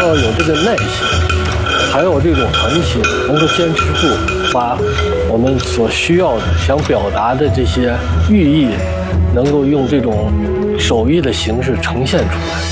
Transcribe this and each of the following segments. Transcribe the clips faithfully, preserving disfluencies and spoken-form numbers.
要有这个耐心，还有这种恒心，能够坚持住，把我们所需要的、想表达的这些寓意，能够用这种手艺的形式呈现出来。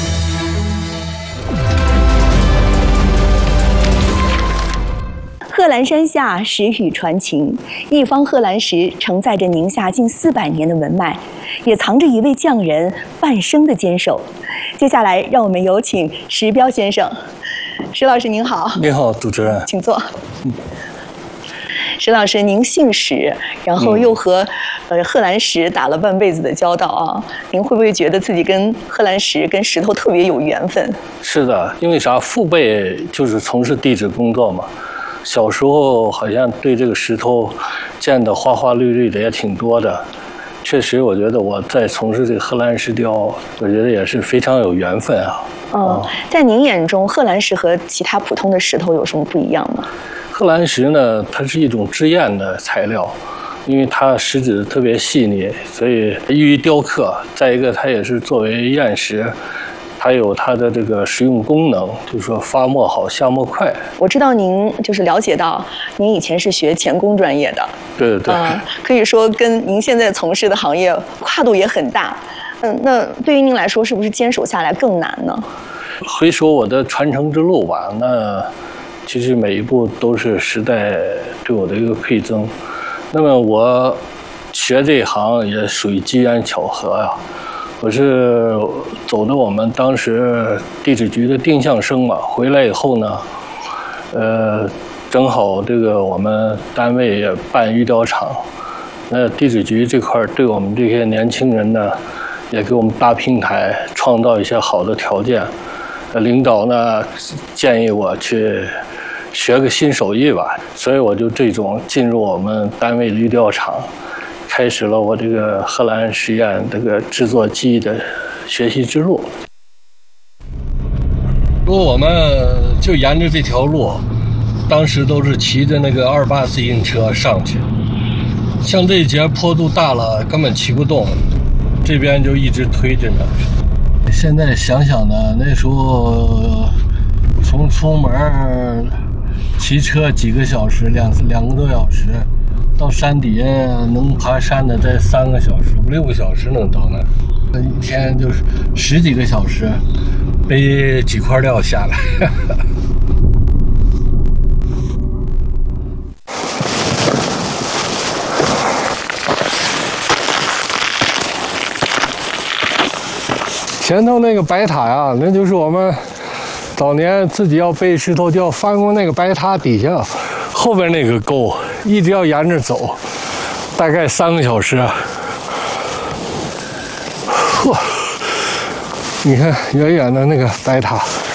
贺兰山下石语传情，一方贺兰石承载着宁夏近四百年的文脉，也藏着一位匠人半生的坚守。接下来，让我们有请石彪先生。石老师您好。 您好，主持人， 请坐。嗯、石老师，您姓石，然后又和、嗯、呃贺兰石打了半辈子的交道啊，您会不会觉得自己跟贺兰石、跟石头特别有缘分？ 是的，因为啥？父辈就是从事地质工作嘛。小时候好像对这个石头见的花花绿绿的也挺多的，确实，我觉得我在从事这个贺兰石雕，我觉得也是非常有缘分啊。 哦，在您眼中，贺兰石和其他普通的石头有什么不一样吗？ 贺兰石呢，它是一种制砚的材料，因为它石质特别细腻，所以易于雕刻。再一个，它也是作为砚石。它有它的这个实用功能，就是说发墨好，下墨快。我知道您就是了解到，您以前是学钳工专业的， 对对对、 呃，可以说跟您现在从事的行业跨度也很大。嗯，那对于您来说，是不是坚守下来更难呢？ 回首我的传承之路吧，那其实每一步都是时代对我的一个馈赠。那么我学这一行也属于机缘巧合呀、啊。我是走的我们当时地质局的定向生嘛，回来以后呢，呃，正好这个我们单位也办玉雕厂，那地质局这块对我们这些年轻人呢，也给我们搭平台，创造一些好的条件。领导呢建议我去学个新手艺吧，所以我就这种进入我们单位的玉雕厂。开始了我这个贺兰实验这个制作技艺的学习之路。如果我们就沿着这条路，当时都是骑着那个二八自行车上去，像这一节坡度大了，根本骑不动，这边就一直推着呢。现在想想呢，那时候从出门骑车几个小时，两两个多小时。到山底下能爬山的，在三个小时、五六个小时能到那。一天就是十几个小时，背几块料下来。前头那个白塔呀，那就是我们早年自己要背石头，就要翻过那个白塔底下。后边那个沟一直要沿着走，大概三个小时。嚯！你看远远的那个白塔，